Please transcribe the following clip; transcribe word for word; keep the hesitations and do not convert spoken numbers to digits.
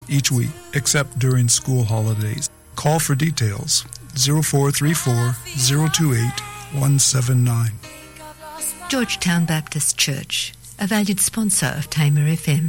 each week, except during school holidays. Call for details, zero four three four, zero two eight, one seven nine. Georgetown Baptist Church, a valued sponsor of Tamer F M.